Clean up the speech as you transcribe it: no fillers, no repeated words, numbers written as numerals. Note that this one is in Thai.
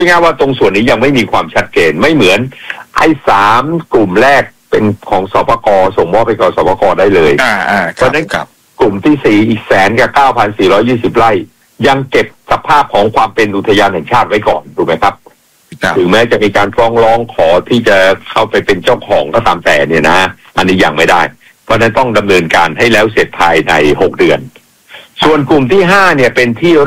ง่ายว่าตรงส่วนนี้ยังไม่มีความชัดเจนไม่เหมือนไอ้3 กลุ่มแรกเป็นของสปก.ส่งมอบไปกับสปก.ได้เลยเพราะฉะนั้นกลุ่มที่4อีก1,9,420 ไร่ยังเก็บสภาพของความเป็นอุทยานแห่งชาติไว้ก่อนถูกไหมครับถึงแม้จะมีการฟ้องร้องขอที่จะเข้าไปเป็นเจ้าของก็ตามแต่เนี่ยนะอันนี้ยังไม่ได้เพราะนั้นต้องดำเนินการให้แล้วเสร็จภายใน6 เดือนส่วนกลุ่มที่5เนี่ยเป็นที่